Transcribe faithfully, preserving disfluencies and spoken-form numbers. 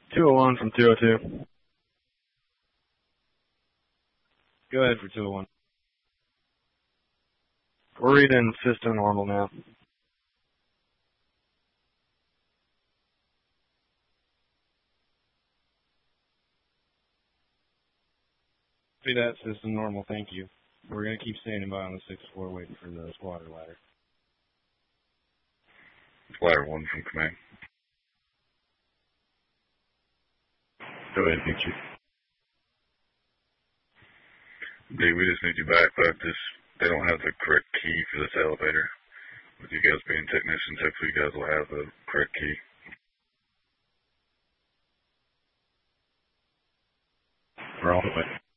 two oh one from two oh two. Go ahead for two oh one. We're reading system normal now. See that, system normal, thank you. We're going to keep standing by on the sixth floor waiting for the squatter ladder. Ladder one from command. Go ahead, thank you. D, we just need you back, but this, they don't have the correct key for this elevator. With you guys being technicians, hopefully you guys will have the correct key. We're on the way.